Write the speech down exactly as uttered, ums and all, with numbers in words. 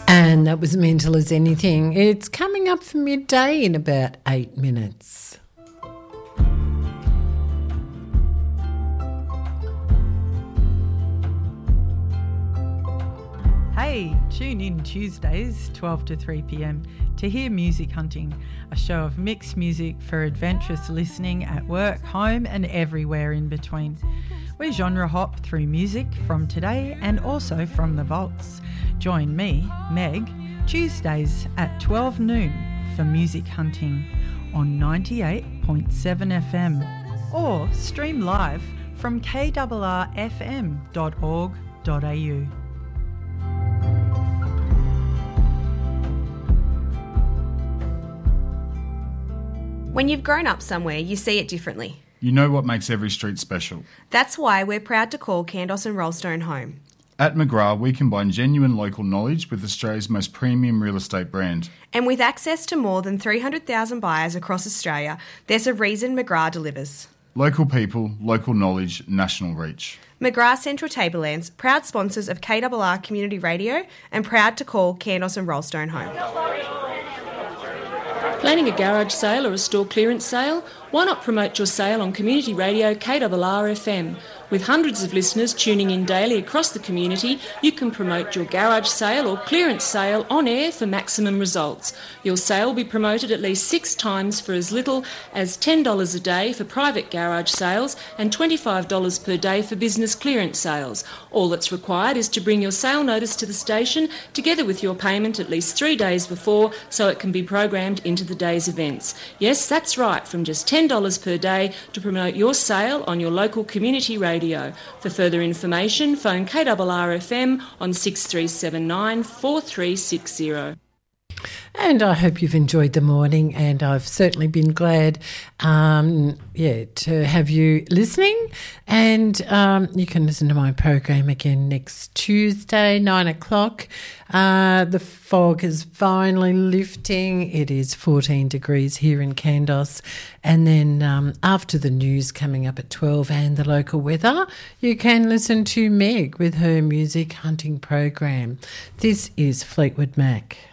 And that was Mental as Anything. It's coming up for midday in about eight minutes. Hey, tune in Tuesdays, twelve to three p.m, to hear Music Hunting, a show of mixed music for adventurous listening at work, home and everywhere in between. We genre hop through music from today and also from the vaults. Join me, Meg, Tuesdays at twelve noon for Music Hunting on ninety-eight point seven F M or stream live from k r r f m dot org dot a u. When you've grown up somewhere, you see it differently. You know what makes every street special. That's why we're proud to call Candos and Rollstone home. At McGrath, we combine genuine local knowledge with Australia's most premium real estate brand. And with access to more than three hundred thousand buyers across Australia, there's a reason McGrath delivers. Local people, local knowledge, national reach. McGrath Central Tablelands, proud sponsors of K R R Community Radio and proud to call Candos and Rollstone home. Planning a garage sale or a store clearance sale? Why not promote your sale on Community Radio K R R F M? With hundreds of listeners tuning in daily across the community, you can promote your garage sale or clearance sale on air for maximum results. Your sale will be promoted at least six times for as little as ten dollars a day for private garage sales and twenty-five dollars per day for business clearance sales. All that's required is to bring your sale notice to the station together with your payment at least three days before so it can be programmed into the day's events. Yes, that's right, from just ten dollars per day to promote your sale on your local community radio. For further information, phone K R R F M on six three seven nine, four three six zero. And I hope you've enjoyed the morning, and I've certainly been glad um, yeah, to have you listening. And um, you can listen to my program again next Tuesday, nine o'clock. Uh, the fog is finally lifting. It is fourteen degrees here in Candos. And then um, after the news coming up at twelve and the local weather, you can listen to Meg with her Music Hunting program. This is Fleetwood Mac.